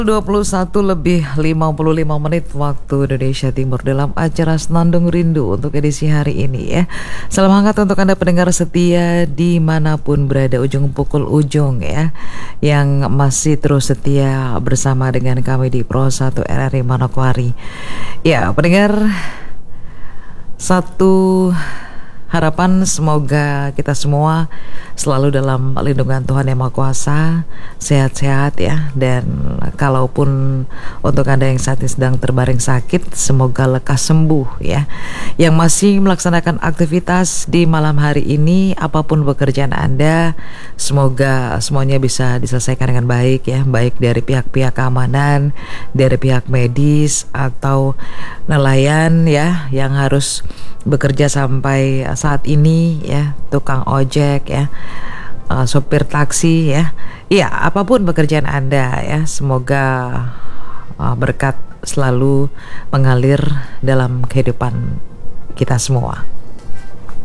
21:55 waktu Indonesia Timur dalam acara Senandung Rindu untuk edisi hari ini ya. Salam hangat untuk Anda pendengar setia dimanapun berada, ujung pukul ujung ya, yang masih terus setia bersama dengan kami di Pro 1 RRI Manokwari. Ya pendengar, satu harapan semoga kita semua selalu dalam lindungan Tuhan Yang Maha Kuasa, sehat-sehat ya. Dan kalaupun untuk Anda yang saat ini sedang terbaring sakit, semoga lekas sembuh ya. Yang masih melaksanakan aktivitas di malam hari ini, apapun pekerjaan Anda, semoga semuanya bisa diselesaikan dengan baik ya, baik dari pihak-pihak keamanan, dari pihak medis atau nelayan ya yang harus bekerja sampai saat ini ya, tukang ojek ya, sopir taksi ya. Iya, apapun pekerjaan Anda ya, semoga berkat selalu mengalir dalam kehidupan kita semua.